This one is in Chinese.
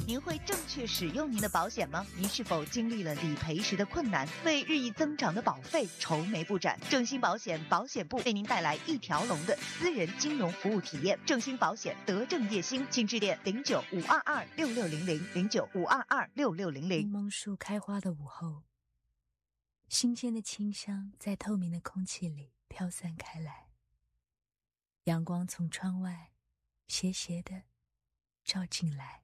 您会正确使用您的保险吗？您是否经历了理赔时的困难，为日益增长的保费愁眉不展？正兴保险保险部为您带来一条龙的私人金融服务体验。正兴保险德正业兴，请致电09-522-6600，09-522-6600。 柠檬树开花的午后，新鲜的清香在透明的空气里飘散开来，阳光从窗外斜斜地照进来。